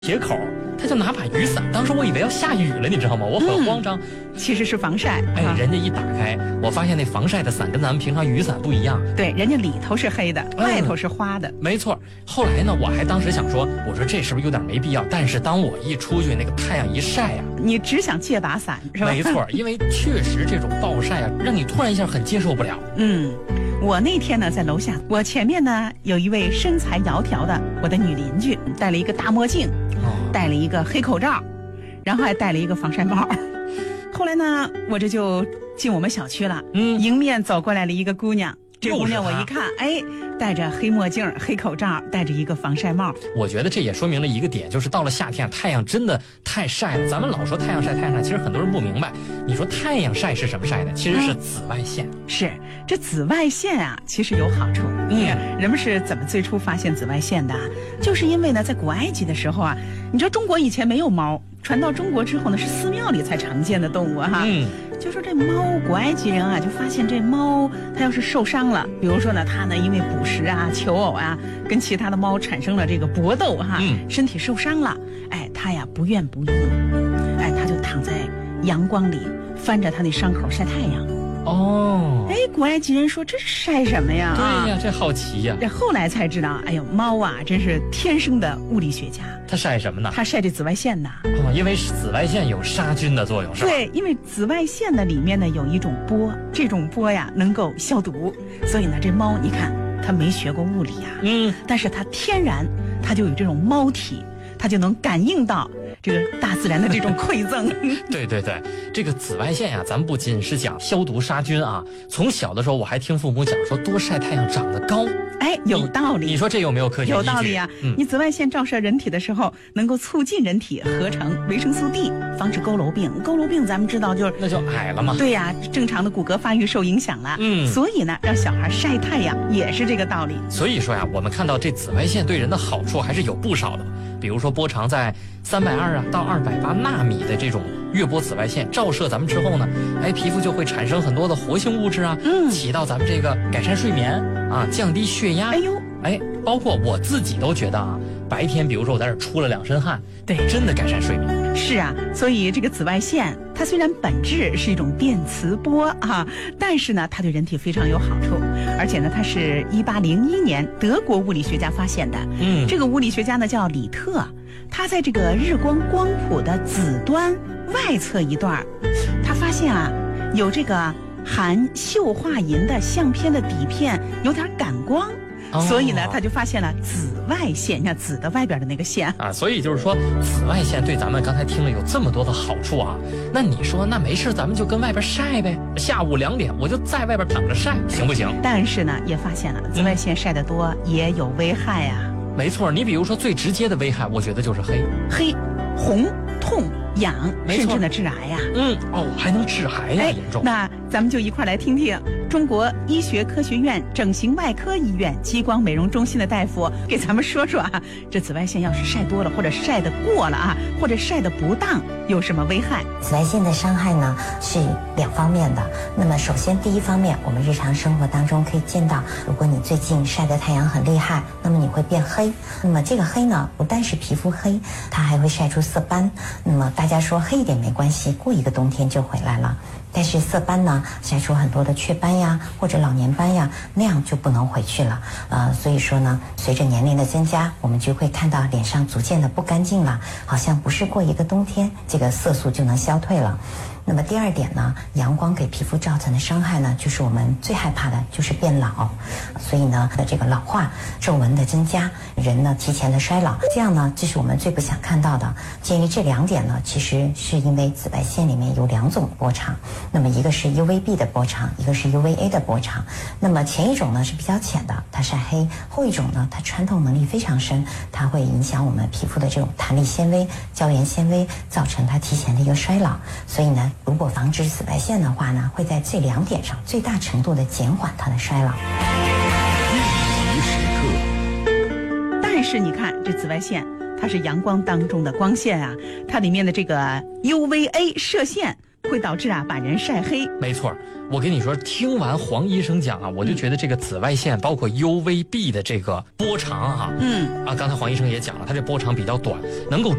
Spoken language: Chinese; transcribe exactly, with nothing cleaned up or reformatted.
斜口，他就拿把雨伞，当时我以为要下雨了，你知道吗？我很慌张， 嗯、其实是防晒。 哎，人家一打开，我发现那防晒的伞跟咱们平常雨伞不一样。 对，人家里头是黑的，嗯、外头是花的。 没错。后来呢，我还当时想说，我说这是不是有点没必要？但是当我一出去，那个太阳一晒呀、啊， 你只想借把伞，是吧？ 没错，因为确实这种暴晒啊，让你突然一下很接受不了。 嗯。我那天呢在楼下，我前面呢有一位身材窈窕的我的女邻居，戴了一个大墨镜，哦、戴了一个黑口罩，然后还戴了一个防晒帽。后来呢，我这就进我们小区了，嗯，迎面走过来了一个姑娘。这姑娘我一看，哎，戴着黑墨镜、黑口罩，戴着一个防晒帽。 我觉得这也说明了一个点，就是到了夏天，太阳真的太晒了。咱们老说太阳晒、太阳晒，其实很多人不明白。你说太阳晒是什么晒呢？其实是紫外线。 嗯、是，这紫外线啊，其实有好处。嗯，人们是怎么最初发现紫外线的？就是因为呢，在古埃及的时候啊，你知道中国以前没有猫，传到中国之后呢，是寺庙里才常见的动物哈。嗯。就说这猫，古埃及人啊，就发现这猫它要是受伤了，比如说呢，它呢因为捕食啊、求偶啊，跟其他的猫产生了这个搏斗哈，嗯、身体受伤了，哎，它呀不愿不义，哎，它就躺在阳光里，翻着它那伤口晒太阳。哦，哎，古埃及人说这是晒什么呀？ 对呀，这好奇呀。 这后来才知道，哎呦，猫啊，真是天生的物理学家。 它晒什么呢？ 它晒这紫外线呐。 哦，因为紫外线有杀菌的作用，是吧？ 对，因为紫外线的里面呢有一种波，这种波呀能够消毒，所以呢这猫你看它没学过物理呀，嗯，但是它天然它就有这种猫体，它就能感应到这个大自然的这种馈赠。 对对对，这个紫外线呀、啊，咱们不仅是讲消毒杀菌啊，从小的时候我还听父母讲说多晒太阳长得高。 哎，有道理。 你, 你说这有没有科学依据？ 有道理啊！嗯、你紫外线照射人体的时候，能够促进人体合成维生素 D， 防止佝偻病。佝偻病咱们知道就是那就矮了嘛。 对呀、啊，正常的骨骼发育受影响了。嗯，所以呢，让小孩晒太阳也是这个道理。 所以说呀，我们看到这紫外线对人的好处还是有不少的。比如说波长在三百二啊到二百八纳米的这种月波紫外线照射咱们之后呢，哎，皮肤就会产生很多的活性物质啊，嗯，起到咱们这个改善睡眠啊，降低血压。哎呦，哎，包括我自己都觉得啊，白天比如说我在这出了两身汗， 对， 真的改善睡眠。 是啊，所以这个紫外线它虽然本质是一种电磁波啊，但是呢，它对人体非常有好处，而且呢，它是一八零一年德国物理学家发现的。嗯，这个物理学家呢叫李特，他在这个日光光谱的子端外侧一段，他发现啊，有这个含溴化银的相片的底片有点感光。哦、所以呢，他就发现了紫外线，你看紫的外边的那个线啊，所以就是说，紫外线对咱们刚才听了有这么多的好处啊。那你说，那没事，咱们就跟外边晒呗。下午两点我就在外边躺着晒，行不行？ 但是呢，也发现了紫外线晒得多、嗯、也有危害啊。 没错，你比如说最直接的危害，我觉得就是黑、 黑、红、痛、痒，甚至呢致癌呀、啊。 嗯，哦，还能致癌呀、啊，严重。 那咱们就一块来听听中国医学科学院整形外科医院激光美容中心的大夫给咱们说说啊，这紫外线要是晒多了，或者晒得过了啊，或者晒得不当，有什么危害？ 紫外线的伤害呢是两方面的。那么首先第一方面，我们日常生活当中可以见到，如果你最近晒的太阳很厉害，那么你会变黑。那么这个黑呢，不但是皮肤黑，它还会晒出色斑。那么大家说黑一点没关系，过一个冬天就回来了。但是色斑呢，晒出很多的雀斑呀，或者老年斑呀，那样就不能回去了。呃，所以说呢，随着年龄的增加，我们就会看到脸上逐渐的不干净了，好像不是过一个冬天，这个色素就能消退了。那么第二点呢，阳光给皮肤造成的伤害呢，就是我们最害怕的就是变老，所以呢，这个老化、皱纹的增加，人呢提前的衰老，这样呢，这是我们最不想看到的。鉴于这两点呢，其实是因为紫外线里面有两种波长，那么一个是 U V B 的波长，一个是 U V A 的波长。那么前一种呢是比较浅的，它晒黑；后一种呢，它穿透能力非常深，它会影响我们皮肤的这种弹力纤维、胶原纤维，造成它提前的一个衰老。所以呢，如果防止紫外线的话呢，会在这两点上最大程度的减缓它的衰老。 但是你看这紫外线，它是阳光当中的光线啊，它里面的这个 U V A 射线会导致啊把人晒黑。 没错，我跟你说，听完黄医生讲啊，我就觉得这个紫外线包括 U V B 的这个波长哈、啊， 嗯啊，刚才黄医生也讲了，它这波长比较短，能够